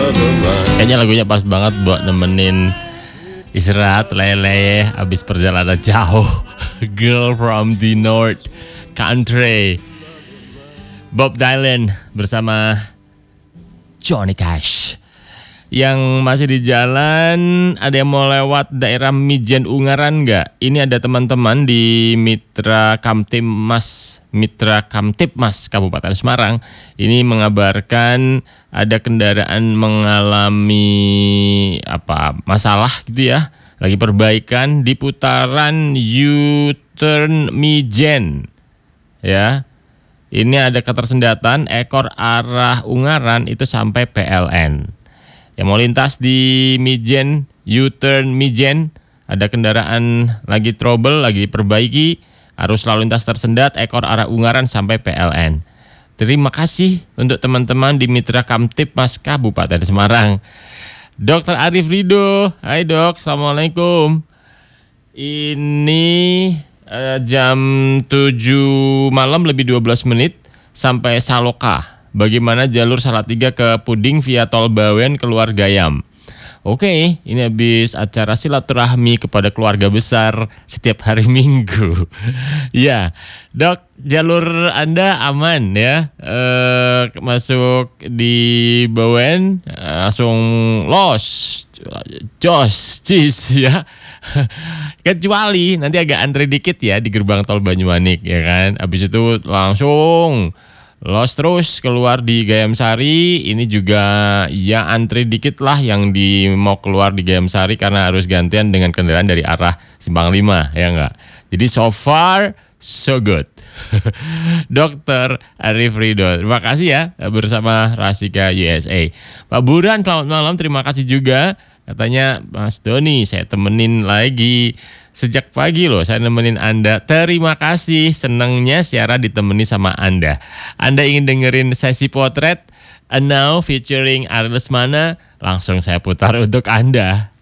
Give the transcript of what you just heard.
Kayaknya lagunya pas banget buat nemenin istirahat leleh abis perjalanan jauh. Girl from the North Country, Bob Dylan bersama Johnny Cash. Yang masih di jalan, ada yang mau lewat daerah Mijen Ungaran nggak? Ini ada teman-teman di Mitra Kamtibmas Kabupaten Semarang. Ini mengabarkan ada kendaraan mengalami masalah gitu ya. Lagi perbaikan di putaran U-turn Mijen. Ya. Ini ada ketersendatan ekor arah Ungaran itu sampai PLN. Yang mau lintas di Mijen, U-turn Mijen, ada kendaraan lagi trouble, lagi perbaiki, arus lalu lintas tersendat, ekor arah Ungaran sampai PLN. Terima kasih untuk teman-teman di Mitra Kamtibmas Kabupaten Semarang. Dr. Arif Ridho, hai dok, assalamualaikum. Ini jam 7 malam lebih 12 menit sampai Saloka. Bagaimana jalur Salatiga ke Puding via Tol Bawen keluar Gayam? Oke, ini habis acara silaturahmi kepada keluarga besar setiap hari Minggu. Ya, dok, jalur Anda aman ya? Masuk di Bawen, langsung cis ya. Kecuali nanti agak antri dikit ya di gerbang Tol Banyumanik ya kan. Habis itu langsung los terus keluar di Gayam Sari. Ini juga ya antri dikit lah yang mau keluar di Gayam Sari karena harus gantian dengan kendaraan dari arah Simpang 5 ya enggak. Jadi so far so good. Dr. Arif Ridho, terima kasih ya bersama Rasika USA. Pak Buran, selamat malam, terima kasih juga. Katanya Mas Doni, saya temenin lagi sejak pagi loh, saya nemenin Anda. Terima kasih, senangnya siaran ditemani sama Anda. Anda ingin dengerin sesi potret? And now featuring Ariel Lesmana, langsung saya putar untuk Anda.